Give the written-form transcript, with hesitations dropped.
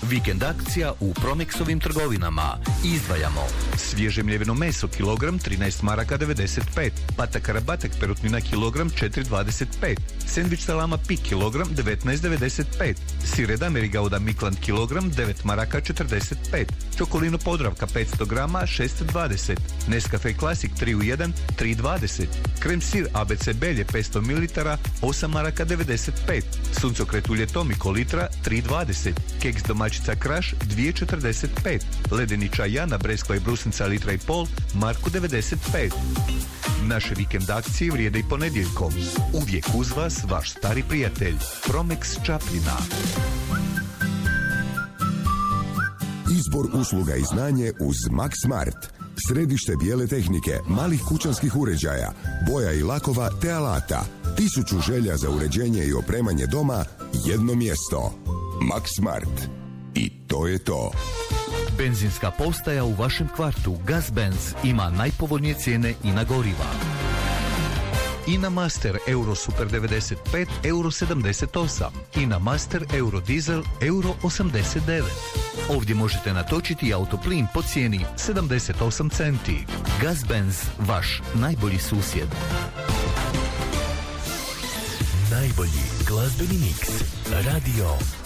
Vikend akcija u Promexovim trgovinama. Izdvajamo svježe mljeveno meso kilogram 13 maraka 95, patak rabatak perutnina kilogram 4,25, sendvič salama pik kilogram 19,95, sir edameri gouda Mikland kilogram 9 maraka 45, čokolino Podravka 500 grama 6,20, Nescafe Classic 3 u 1 3,20, krem sir ABC Belje 500 ml 8 maraka 95, suncokret ulje Tomiko litra 3,20, keks domaćica Kraš 2,45, ledeni čaj Jana Breskva i brusnica litra i pol marku 95. Naše vikend akcije vrijede i ponedjeljkom. Uvijek uz vas vaš stari prijatelj Promex Čapljina. Izbor usluga i znanje uz Max Smart. Središte bijele tehnike, malih kućanskih uređaja, boja i lakova te alata. 1000 želja za uređenje i opremanje doma, jedno mjesto. Max Smart. I to je to. Benzinska postaja u vašem kvartu Gazbenz ima najpovoljnije cijene i na goriva. INA Master Euro Super 95 Euro 78, INA Master Euro Diesel Euro 89. Ovdje možete natočiti autoplin po cijeni 78 centi. Gazbenz, vaš najbolji susjed. Najbolji glazbeni miks. Radio